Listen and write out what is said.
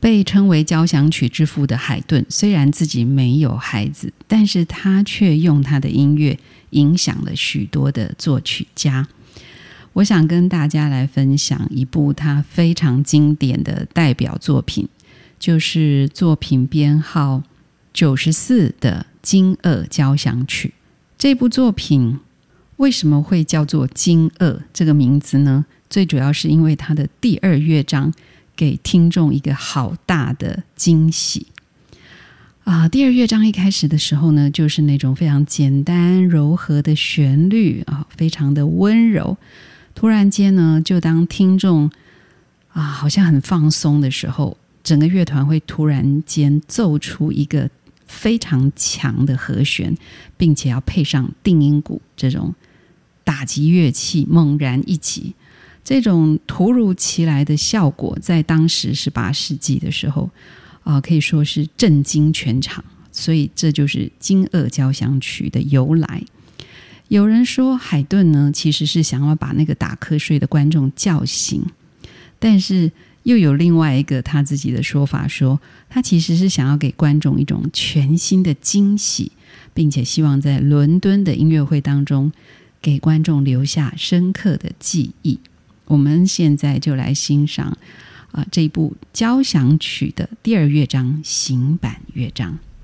被称为交响曲之父的海顿，虽然自己没有孩子，但是他却用他的音乐影响了许多的作曲家。我想跟大家来分享一部他非常经典的代表作品，就是作品编号94的金鳄交响曲。这部作品为什么会叫做金鳄这个名字呢？最主要是因为它的第2乐章给听众一个好大的惊喜第2乐章一开始的时候呢，就是那种非常简单柔和的旋律非常的温柔。突然间呢，就当听众好像很放松的时候，整个乐团会突然间奏出一个非常强的和弦，并且要配上定音鼓这种打击乐器猛然一击，这种突如其来的效果在当时18世纪的时候可以说是震惊全场，所以这就是金鳄交响曲的由来。有人说海顿呢其实是想要把那个打瞌睡的观众叫醒，但是又有另外一个他自己的说法，说他其实是想要给观众一种全新的惊喜，并且希望在伦敦的音乐会当中给观众留下深刻的记忆。我们现在就来欣赏这部交响曲的第2乐章行板乐章。